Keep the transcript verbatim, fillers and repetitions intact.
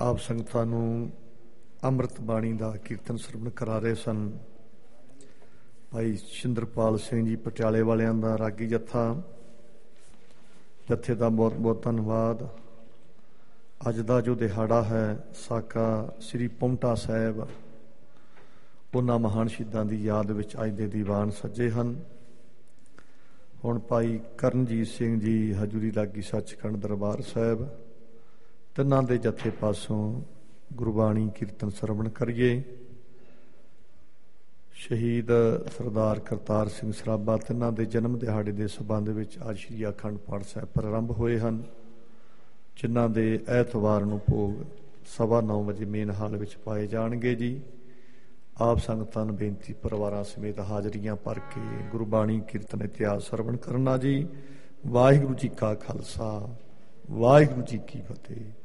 ਆਪ ਸੰਗਤਾਂ ਨੂੰ ਅੰਮ੍ਰਿਤ ਬਾਣੀ ਦਾ ਕੀਰਤਨ ਸਰਵਣ ਕਰਾ ਰਹੇ ਸਨ। ਭਾਈ ਸ਼ਿੰਦਰਪਾਲ ਸਿੰਘ ਜੀ ਪਟਿਆਲੇ ਵਾਲਿਆਂ ਦਾ ਰਾਗੀ ਜੱਥਾ, ਜੱਥੇ ਦਾ ਬਹੁਤ ਬਹੁਤ ਧੰਨਵਾਦ। ਅੱਜ ਦਾ ਜੋ ਦਿਹਾੜਾ ਹੈ ਸਾਕਾ ਸ੍ਰੀ ਪੌਂਟਾ ਸਾਹਿਬ, ਉਹਨਾਂ ਮਹਾਨ ਸ਼ਹੀਦਾਂ ਦੀ ਯਾਦ ਵਿੱਚ ਅੱਜ ਦੇ ਦੀਵਾਨ ਸੱਜੇ ਹਨ। ਹੁਣ ਭਾਈ ਕਰਨਜੀਤ ਸਿੰਘ ਜੀ ਹਜ਼ੂਰੀ ਲਾਗੀ ਸੱਚਖੰਡ ਦਰਬਾਰ ਸਾਹਿਬ, ਤਿੰਨਾਂ ਦੇ ਜੱਥੇ ਪਾਸੋਂ ਗੁਰਬਾਣੀ ਕੀਰਤਨ ਸਰਵਣ ਕਰੀਏ। ਸ਼ਹੀਦ ਸਰਦਾਰ ਕਰਤਾਰ ਸਿੰਘ ਸਰਾਭਾ ਤਿੰਨਾਂ ਦੇ ਜਨਮ ਦਿਹਾੜੇ ਦੇ ਸੰਬੰਧ ਵਿੱਚ ਅੱਜ ਸ਼੍ਰੀ ਅਖੰਡ ਪਾਠ ਸਾਹਿਬ ਪ੍ਰਾਰੰਭ ਹੋਏ ਹਨ, ਜਿਨ੍ਹਾਂ ਦੇ ਐਤਵਾਰ ਨੂੰ ਭੋਗ ਸਵਾ ਨੌ ਵਜੇ ਮੇਨ ਹਾਲ ਵਿੱਚ ਪਾਏ ਜਾਣਗੇ ਜੀ। ਆਪ ਸੰਗਤਾਂ ਨੂੰ ਬੇਨਤੀ ਪਰਿਵਾਰਾਂ ਸਮੇਤ ਹਾਜ਼ਰੀਆਂ ਭਰ ਕੇ ਗੁਰਬਾਣੀ ਕੀਰਤਨ ਇਤਿਹਾਸ ਸਰਵਣ ਕਰਨਾ ਜੀ। ਵਾਹਿਗੁਰੂ ਜੀ ਕਾ ਖਾਲਸਾ, ਵਾਹਿਗੁਰੂ ਜੀ ਕੀ ਫਤਿਹ।